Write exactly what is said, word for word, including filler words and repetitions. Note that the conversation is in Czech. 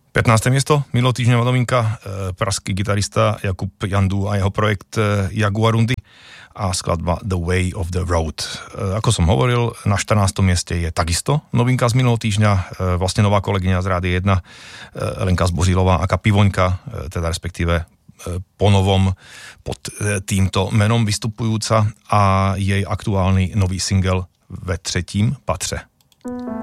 pätnáste miesto, minulotýždňová novinka, pražský gitarista Jakub Jandu a jeho projekt Jaguarundi a skladba The Way of the Road. Ako som hovoril, na štrnástom mieste je takisto novinka z minulého týždňa, vlastne nová kolegyňa z Rádia jedna, Lenka Zbořilová aka Pivoňka, teda respektíve ponovom pod týmto menom vystupujúca a jej aktuálny nový single ve třetím patře.